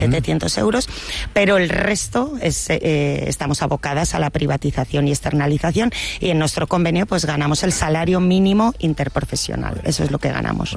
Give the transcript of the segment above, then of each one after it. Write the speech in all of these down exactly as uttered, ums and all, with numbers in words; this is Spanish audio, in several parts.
setecientos euros, pero el resto es, eh, estamos abocadas a la privatización y externalización, y en nuestro convenio pues ganamos el salario mínimo interprofesional. Eso es lo que ganamos.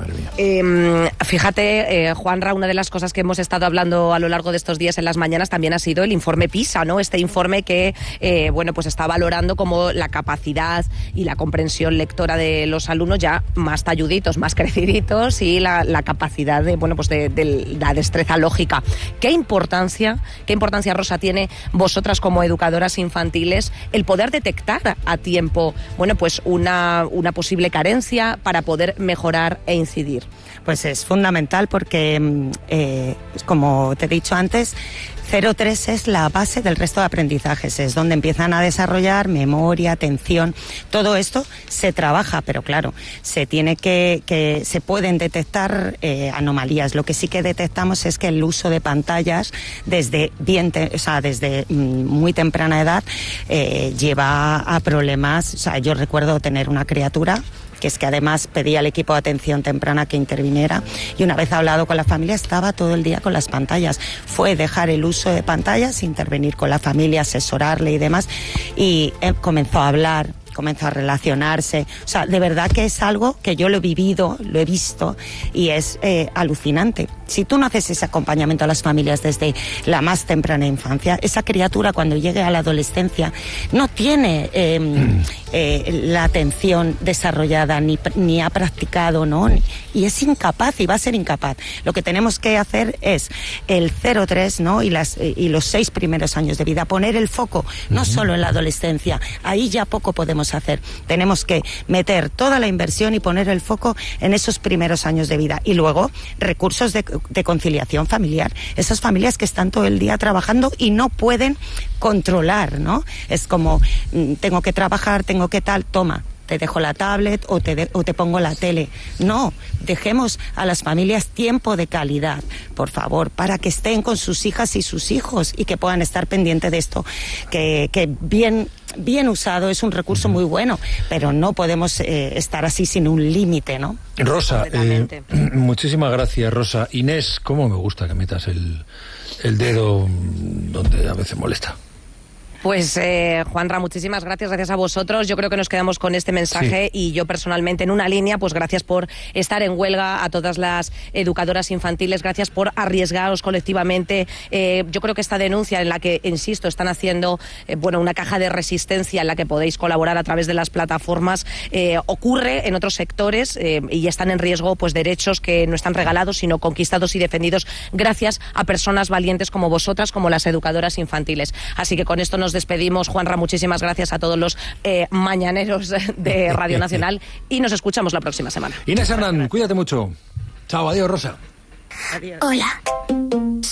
Eh, fíjate, eh, Juanra, una de las cosas que hemos estado hablando a lo largo de estos días en las mañanas también ha sido el informe PISA, ¿no? Este informe que eh, bueno, pues está valorando como la capacidad y la comprensión lectora de los alumnos ya más talluditos, más creciditos, y la, la capacidad de, bueno, pues de, de la destreza lógica. ¿Qué importancia, qué importancia, Rosa, tiene vosotras como educadoras infantiles el poder detectar a tiempo, bueno, pues una, una posible carencia para poder mejorar e incidir? Pues es fundamental porque, eh, como te he dicho antes, cero tres es la base del resto de aprendizajes, es donde empiezan a desarrollar memoria, atención, todo esto se trabaja, pero claro, se tiene que, que se pueden detectar eh, anomalías. Lo que sí que detectamos es que el uso de pantallas desde bien, te, o sea, desde muy temprana edad eh, lleva a problemas. O sea, yo recuerdo tener una criatura que es que además pedía al equipo de atención temprana que interviniera, y una vez hablado con la familia estaba todo el día con las pantallas. Fue dejar el uso de pantallas, intervenir con la familia, asesorarle y demás, y eh, comenzó a hablar, comenzó a relacionarse. O sea, de verdad que es algo que yo lo he vivido, lo he visto, y es eh, alucinante. Si tú no haces ese acompañamiento a las familias desde la más temprana infancia, esa criatura cuando llegue a la adolescencia no tiene eh, eh, la atención desarrollada, ni, ni ha practicado, ¿no? Y es incapaz, y va a ser incapaz. Lo que tenemos que hacer es el cero tres, ¿no? Y, las, y los seis primeros años de vida, poner el foco, no uh-huh. solo en la adolescencia. Ahí ya poco podemos hacer. Tenemos que meter toda la inversión y poner el foco en esos primeros años de vida. Y luego, recursos de, de conciliación familiar. Esas familias que están todo el día trabajando y no pueden controlar, ¿no? Es como, tengo que trabajar, tengo que tal, toma, te dejo la tablet o te, de, o te pongo la tele. No, dejemos a las familias tiempo de calidad, por favor, para que estén con sus hijas y sus hijos y que puedan estar pendientes de esto, que, que bien, bien usado es un recurso muy bueno, pero no podemos eh, estar así sin un límite, ¿no? Rosa, eh, muchísimas gracias, Rosa. Inés, ¿cómo me gusta que metas el, el dedo donde a veces molesta? Pues eh, Juanra, muchísimas gracias, gracias a vosotros. Yo creo que nos quedamos con este mensaje, sí. Y yo personalmente en una línea, pues gracias por estar en huelga a todas las educadoras infantiles, gracias por arriesgaros colectivamente. Eh, yo creo que esta denuncia en la que, insisto, están haciendo eh, bueno, una caja de resistencia en la que podéis colaborar a través de las plataformas, eh, ocurre en otros sectores eh, y están en riesgo pues derechos que no están regalados, sino conquistados y defendidos gracias a personas valientes como vosotras, como las educadoras infantiles. Así que con esto nos despedimos. Juanra, muchísimas gracias a todos los eh, mañaneros de Radio Nacional y nos escuchamos la próxima semana. Inés Hernán, cuídate mucho. Chao, adiós, Rosa. Adiós. Hola.